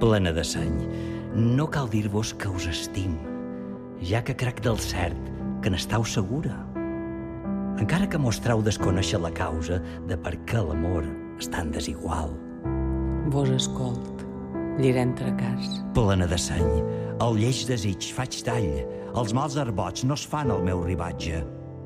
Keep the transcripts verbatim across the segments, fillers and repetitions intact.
plena de seny. No cal dir-vos que us estim, ja que crec del cert que n'estau segura. Encara que mostrau desconèixer la causa de per què l'amor és tan desigual. Vos escolt, llira entre cars. Plena de seny, el lleig desig faig tall, els mals arbots no es fan al meu ribatge.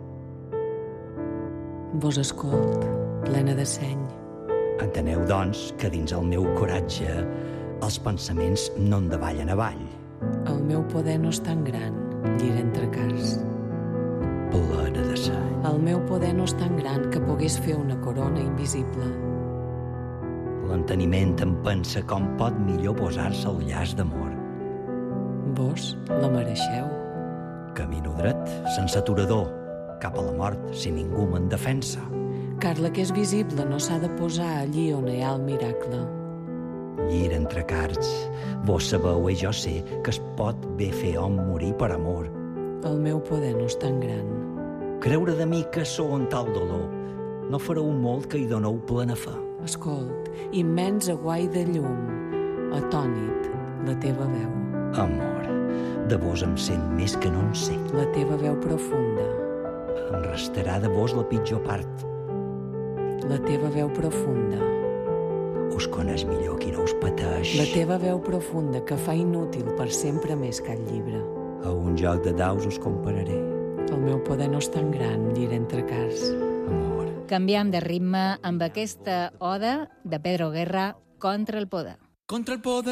Vos escolt, plena de seny. Enteneu, doncs, que dins el meu coratge els pensaments no en davallen avall. El meu poder no és tan gran, llira entre cars. Plena de seny. El meu poder no és tan gran que pogués fer una corona invisible. L'enteniment em pensa com pot millor posar-se al llaç d'amor. Vos la mereixeu. Camino dret, sense aturador, cap a la mort, si ningú me'n defensa. Car la que és visible no s'ha de posar allí on hi ha el miracle. Llira entre cards, vos sabeu i jo sé que es pot bé fer hom morir per amor. El meu poder no és tan gran. Creure de mi que sou en tal dolor, no fareu molt que hi doneu plena fe. Escolt, immens aguai de llum, atònit, la teva veu. Amor, de vos em sent més que no en sé. La teva veu profunda. Em restarà de vos la pitjor part. La teva veu profunda. Us coneix millor qui no us pateix. La teva veu profunda que fa inútil per sempre més que el llibre. A un joc de daus us compararé. El meu poder no és tan gran, llira entre cars. Amor. Canviem de ritme amb aquesta oda de Pedro Guerra, Contra el poder. Contra el poder.